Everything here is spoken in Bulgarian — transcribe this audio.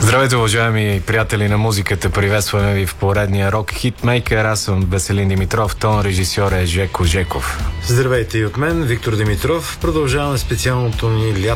Здравейте, уважаеми приятели на музиката! Приветстваме ви в поредния рок хитмейкър. Аз съм Веселин Димитров, тон режисьор е Жеко Жеков. Здравейте и от мен, Виктор Димитров. Продължаваме специалното ни